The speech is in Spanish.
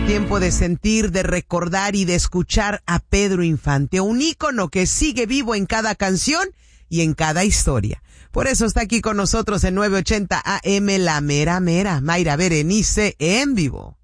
tiempo de sentir, de recordar y de escuchar a Pedro Infante, un ícono que sigue vivo en cada canción y en cada historia. Por eso está aquí con nosotros en 980 AM La Mera Mera, Mayra Berenice en vivo.